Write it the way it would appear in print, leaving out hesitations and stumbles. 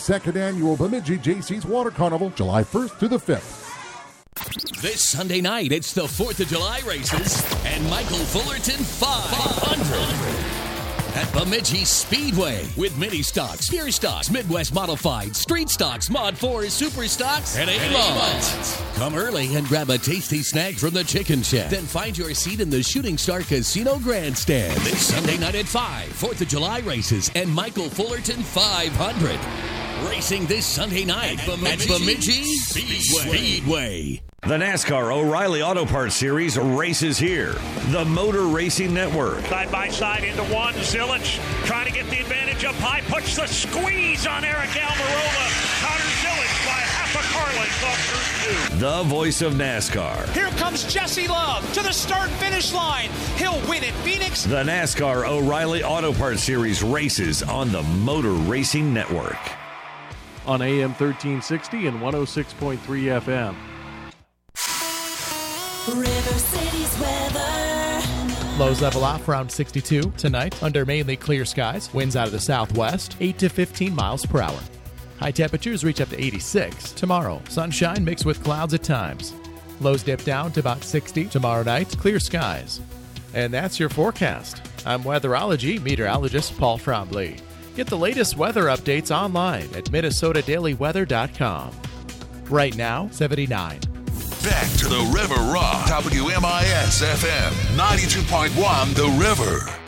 Second Annual Bemidji Jaycees Water Carnival, July 1st through the 5th. This Sunday night, it's the 4th of July races and Michael Fullerton 500 at Bemidji Speedway with mini stocks, pure stocks, Midwest modified, street stocks, Mod 4, super stocks, and A-Mods. Come early and grab a tasty snack from the Chicken Shack. Then find your seat in the Shooting Star Casino Grandstand this Sunday night at 5. 4th of July races and Michael Fullerton 500. Racing this Sunday night at Bemidji Speedway. The NASCAR O'Reilly Auto Parts Series races here. The Motor Racing Network. Side by side into one. Zilich trying to get the advantage up high. Puts the squeeze on Eric Almirola. Connor Zilich by half a car length off turn 2. The voice of NASCAR. Here comes Jesse Love to the start-finish line. He'll win at Phoenix. The NASCAR O'Reilly Auto Parts Series races on the Motor Racing Network. On AM 1360 and 106.3 FM. River City's weather. Lows level off around 62 tonight under mainly clear skies. Winds out of the southwest, 8 to 15 miles per hour. High temperatures reach up to 86 tomorrow. Sunshine mixed with clouds at times. Lows dip down to about 60 tomorrow night. Clear skies. And that's your forecast. I'm weatherology meteorologist Paul Frombley. Get the latest weather updates online at MinnesotaDailyWeather.com. Right now, 79. Back to the River Rock, WMIS FM 92.1 The River.